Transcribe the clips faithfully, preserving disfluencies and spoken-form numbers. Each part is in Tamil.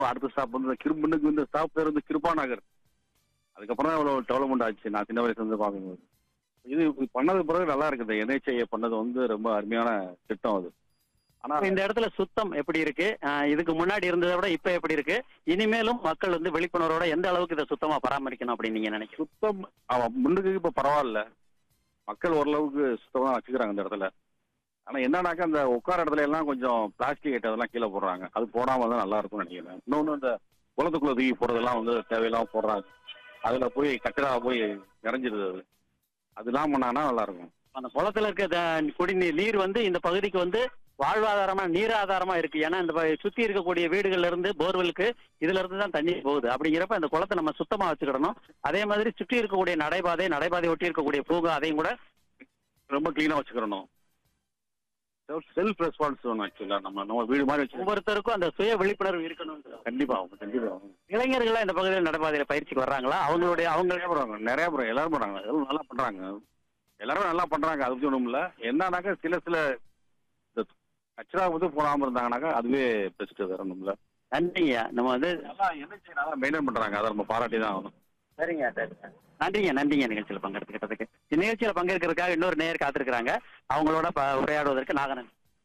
அடுத்த ஸ்டாப் வந்து கிரும்புக்கு இந்த ஸ்டாப் பேர் வந்து கிருபா நகர். அதுக்கப்புறம் தான் இவ்வளோ டெவலப்மெண்ட் ஆச்சு நான் சின்ன வயசுல இருந்து பார்க்கும்போது. இது இப்படி பண்ணது பிறகு நல்லா இருக்குது. என்ஹெச்ஐ பண்ணது வந்து ரொம்ப அருமையான திட்டம் அது. ஆனா இந்த இடத்துல சுத்தம் எப்படி இருக்கு? அஹ் இதுக்கு முன்னாடி இருந்ததை விட இப்ப எப்படி இருக்கு? இனிமேலும் மக்கள் வந்து விழிப்புணர்வோட எந்த அளவுக்கு இதை சுத்தமா பராமரிக்கணும் அப்படின்னு நீங்க நினைக்கிறீங்க? சுத்தம் அவன் முன்னுக்கு இப்ப பரவாயில்ல. மக்கள் ஓரளவுக்கு சுத்தமா வச்சுக்கிறாங்க இந்த இடத்துல. ஆனா என்னன்னாக்கா அந்த உட்கார இடத்துல எல்லாம் கொஞ்சம் பிளாஸ்டிக் ஐட்டம் அதெல்லாம் கீழே போடுறாங்க. அது போடாம தான் நல்லா இருக்கும்னு நினைக்கிறேன். இன்னொன்னு இந்த குளத்துக்குள்ள தூக்கி போடுறதெல்லாம் வந்து தேவையில்லாம போடுறாங்க. அதுல போய் கட்டடா போய் நிறைஞ்சிருது. அது அதெல்லாம் பண்ணாங்கன்னா நல்லா இருக்கும். அந்த குளத்துல இருக்க த- குடிநீர் நீர் வந்து இந்த பகுதிக்கு வந்து வாழ்வாதாரமா நீர் ஆதாரமா இருக்கு. ஏன்னா இந்த ப- சுத்தி இருக்கக்கூடிய வீடுகள்ல இருந்து போர்வெலுக்கு இதுல இருந்து தான் தண்ணி போகுது. அப்படிங்கிறப்ப இந்த குளத்தை நம்ம சுத்தமா வச்சுக்கிடணும். அதே மாதிரி சுற்றி இருக்கக்கூடிய நடைபாதை நடைபாதை ஒட்டி இருக்கக்கூடிய பூங்கா அதையும் கூட ரொம்ப கிளீனா வச்சுக்கிறணும். செல்ஃப் ரெஸ்பான்ஸ் வேணும். ஆக்சுவலா நம்ம நம்ம வீடு மாதிரி வச்சு ஒவ்வொருத்தருக்கும் அந்த சுய விழிப்புணர்வு இருக்கணும். கண்டிப்பா ஆகும், கண்டிப்பா ஆகும். இளைஞர்கள்லாம் இந்த பகுதியில் நடைபாதையில பயிற்சிக்கு வர்றாங்களா? அவங்களுடைய அவங்க நிறைய போறாங்க, நிறைய போறாங்க, எல்லாரும் போறாங்க. எல்லாரும் நல்லா பண்றாங்க. எல்லாரும் நல்லா பண்றாங்க. அது பத்தி ஒண்ணும் இல்ல. என்னன்னாக்கா சில சில கச்சரா வந்து போடாம இருந்தாங்கன்னாக்கா அதுவே பெஸ்ட். வேற ஒண்ணும் இல்ல. நன்றிங்க. நம்ம வந்து நல்லா என்ன செய்யணும் மெயின்டைன் பண்றாங்க. அதை நம்ம பாராட்டி தான் ஆகணும். சரிங்க சரிங்க நன்றிங்க நன்றிங்க நிகழ்ச்சியில் பங்கெடுத்துக்கிட்டதுக்கு. இந்நிகழ்ச்சியில் பங்கேற்கிறதுக்காக இன்னொரு நேயர் காத்திருக்கிறாங்க. அவங்களோட ப- உரையாடுவதற்கு நாகனன்.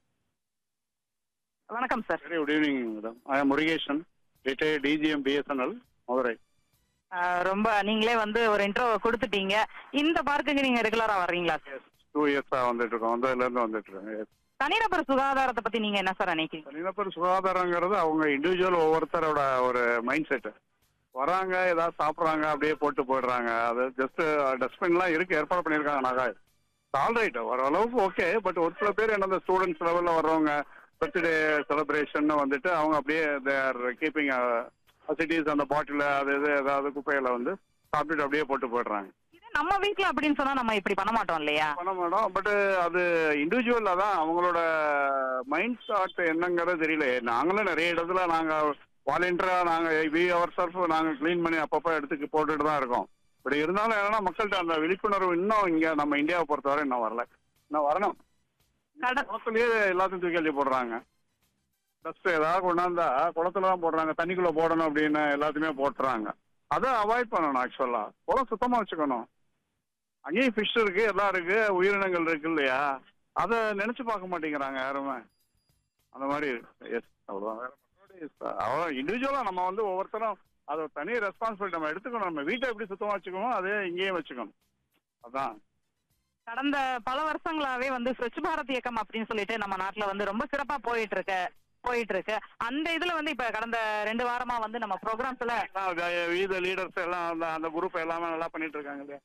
வணக்கம் sir. Very good evening madam. I am Murugesan, retired DGM BSNL Madurai. அஹ், ரொம்ப நீங்களே வந்து ஒரு இன்ட்ரோ கொடுத்துட்டீங்க. இந்த பார்க்குக்கு நீங்க ரெகுலரா வர்றீங்களா சார்? டூ இயர்ஸா வந்துட்டு இருக்கோம். வந்ததுல இருந்து வந்துட்டு இருக்கோம். தனிநபர் சுகாதாரத்தை பத்தி நீங்க என்ன சார் நினைக்கிறீங்க? தனிநபர் சுகாதாரங்கிறது அவங்க இண்டிவிஜுவல் ஒவ்வொருத்தரோட ஒரு மைண்ட் செட்டு. வராங்க, ஏதாவது சாப்பிட்றாங்க, அப்படியே போட்டு போயிடுறாங்க. அது ஜஸ்ட் டஸ்ட்பின்லாம் இருக்கு, ஏற்பாடு பண்ணியிருக்காங்க. நாங்கள் ஆல்ரைட் ஓரளவுக்கு ஓகே. பட் ஒரு சில பேர் என்ன ஸ்டூடெண்ட்ஸ் லெவலில் வர்றவங்க பர்த்டே செலிப்ரேஷன் வந்துட்டு அவங்க அப்படியே தேர் கீப்பிங் ஃபெசிலிட்டிஸ் அந்த பாட்டில் அது இது ஏதாவது குப்பைகளை வந்து சாப்பிட்டுட்டு அப்படியே போட்டு போயிடுறாங்க. இது நம்ம வீட்ல அப்படின்னு சொன்னா நம்ம இப்படி பண்ண மாட்டோம் இல்லையா? பண்ண மாட்டோம். பட் அது இண்டிவிஜுவலாக தான் அவங்களோட மைண்ட் தாட் என்னங்கிறது தெரியல. நாங்களும் நிறைய இடத்துல நாங்கள் வாலண்டியரா நாங்கள் வி அவர் செல்ஃப் நாங்கள் க்ளீன் பண்ணி அப்பப்போ எடுத்துக்கு போட்டுட்டு தான் இருக்கோம். பட் இருந்தாலும் என்னன்னா மக்கள்கிட்ட அந்த விழிப்புணர்வு இன்னும் இங்கே நம்ம இந்தியாவை பொறுத்தவரை இன்னும் வரல. இன்னும் வரணும். கட- குளத்துலயே எல்லாத்தையும் தூக்கி அள்ளி போடுறாங்க. டஸ்ட் ஏதாவது கொண்டாந்தா குளத்துல தான் போடுறாங்க. தண்ணிக்குள்ள போடணும் அப்படின்னு எல்லாத்தையுமே போட்டுறாங்க. அதை அவாய்ட் பண்ணணும். ஆக்சுவலா குளம் சுத்தமா வச்சுக்கணும். அங்கேயும் ஃபிஷ் இருக்கு, எல்லாம் இருக்கு, உயிரினங்கள் இருக்கு இல்லையா? அதை நினைச்சு பார்க்க மாட்டேங்கிறாங்க யாருமே. அந்த மாதிரி இருக்கு. எஸ் அவ்வளோதான். அவ்வளோ இண்டிவிஜுவலா நம்ம வந்து ஒவ்வொருத்தரும் அதை தனி ரெஸ்பான்சிபிலிட்டி நம்ம எடுத்துக்கணும். நம்ம வீட்டை எப்படி சுத்தமா வச்சுக்கணும் அதே இங்கேயும் வச்சுக்கணும். அதான் கடந்த பல வருஷங்களாவே வந்து ஸ்வச் பாரத் இயக்கம் அப்படின்னு சொல்லிட்டு நம்ம நாட்டுல வந்து ரொம்ப சிறப்பா போயிட்டு இருக்கு போயிட்டு இருக்கு. அந்த இதுல வந்து இப்ப கடந்த ரெண்டு வாரமா வந்து நம்ம ப்ரோக்ராம்ஸ் எல்லாம் வீத லீடர்ஸ் எல்லாம் அந்த அந்த குரூப் எல்லாமே நல்லா பண்ணிட்டு இருக்காங்க இல்லையா?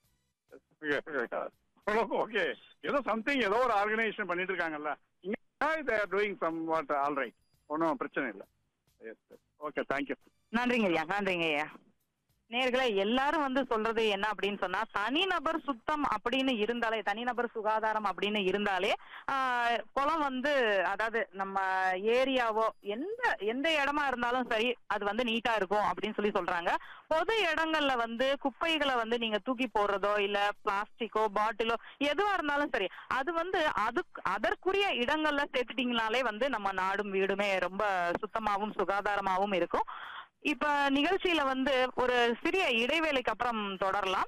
ஓகே, ஏதோ சம்திங் ஏதோ ஒரு ஆர்கனைசேஷன் பண்ணிட்டு இருக்காங்கல்ல. இங்கே doing some what all right. ஒன்றும் பிரச்சனை இல்லை. Okay, thank you. நன்றிங்க ஐயா, நன்றிங்க ஐயா. நேர்களே, எல்லாரும் வந்து சொல்றது என்ன அப்படின்னு சொன்னா, தனிநபர் சுத்தம் அப்படின்னு இருந்தாலே, தனிநபர் சுகாதாரம் அப்படின்னு இருந்தாலே ஆஹ் குளம் வந்து, அதாவது நம்ம ஏரியாவோ எந்த எந்த இடமா இருந்தாலும் சரி அது வந்து நீட்டா இருக்கும் அப்படின்னு சொல்லி சொல்றாங்க. பொது இடங்கள்ல வந்து குப்பைகளை வந்து நீங்க தூக்கி போடுறதோ இல்ல பிளாஸ்டிக்கோ பாட்டிலோ எதுவா இருந்தாலும் சரி, அது வந்து அதுக்கு அதற்குரிய இடங்கள்ல சேர்த்துட்டீங்கனாலே வந்து நம்ம நாடும் வீடுமே ரொம்ப சுத்தமாவும் சுகாதாரமாவும் இருக்கும். இப்ப நிகழ்ச்சியில வந்து ஒரு சிறிய இடைவேளைக்கு அப்புறம் தொடரலாம்.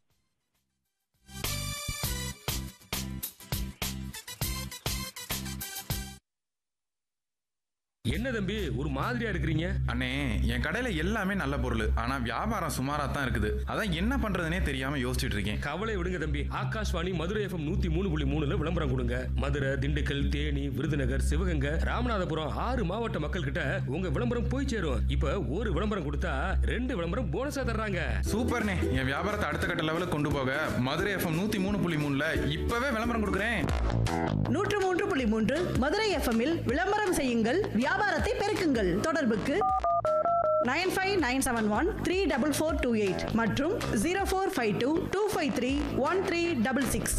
என்ன தம்பி ஒரு மாதிரியா இருக்கிறீங்க? அண்ணே, என் கடையில எல்லாமே நல்ல பொருள், ஆனா வியாபாரம் சுமாரா தான் இருக்குது. அதான் என்ன பண்றதுனே தெரியாம யோசிச்சுட்டு இருக்கேன். கவலை விடுங்க தம்பி. ஆகாஷ்வாணி மதுரை எஃப்எம் நூத்தி மூணு புள்ளி மூணுல விளம்பரம் கொடுங்க. மதுரை, திண்டுக்கல், தேனி, விருதுநகர், சிவகங்கை, ராமநாதபுரம் ஆறு மாவட்ட மக்கள் கிட்ட உங்க விளம்பரம் போய் சேரும். இப்ப ஒரு விளம்பரம் கொடுத்தா ரெண்டு விளம்பரம் போனஸா தர்றாங்க. சூப்பர்ண்ணே, என் வியாபாரத்தை அடுத்த கட்ட லெவலுக்கு கொண்டு போக மதுரை எஃப்எம் நூத்தி மூணு புள்ளி மூணுல இப்பவே விளம்பரம் கொடுக்குறேன். நூற்று மூன்று புள்ளி மூன்று மதுரை எஃப்எம்மில் விளம்பரம் செய்யுங்கள், வியாபாரத்தை பெருக்குங்கள். தொடர்புக்கு nine five nine seven one three double four two eight மற்றும் zero four five two two five three one three double six.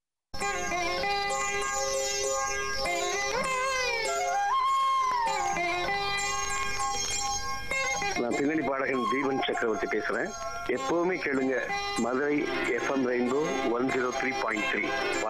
நான் பின்னணி பாடகன் தீபன் சக்கரவர்த்தி பேசுறேன். எப்பவுமே கேளுங்க Madurai FM rainbow one zero three point three.